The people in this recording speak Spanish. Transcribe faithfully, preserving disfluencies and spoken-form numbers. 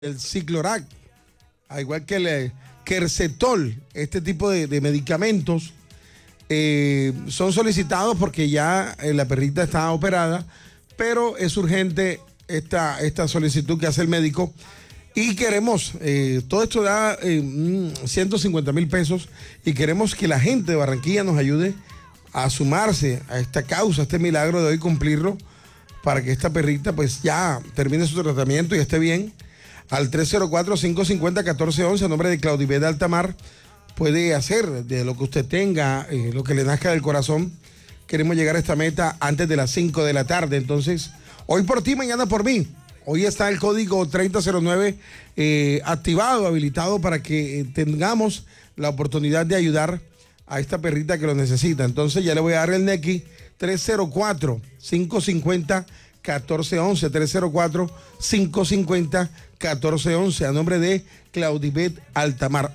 el Ciclorac, al igual que el Quercetol, este tipo de, de medicamentos eh, son solicitados porque ya eh, la perrita está operada, pero es urgente esta, esta solicitud que hace el médico y queremos, eh, todo esto da eh, ciento cincuenta mil pesos y queremos que la gente de Barranquilla nos ayude a sumarse a esta causa, a este milagro de hoy cumplirlo, para que esta perrita pues ya termine su tratamiento y esté bien. Al tres cero cuatro, cinco cinco cero, uno cuatro uno uno, a nombre de Claudibet Altamar, puede hacer de lo que usted tenga, eh, lo que le nazca del corazón. Queremos llegar a esta meta antes de las cinco de la tarde. Entonces, hoy por ti, mañana por mí. Hoy está el código treinta cero nueve eh, activado, habilitado para que eh, tengamos la oportunidad de ayudar a esta perrita que lo necesita. Entonces ya le voy a dar el Nequi tres cero cuatro, cinco cinco cero, uno cuatro uno uno, tres cero cuatro, cinco cinco cero, uno cuatro uno uno, a nombre de Claudibet Altamar.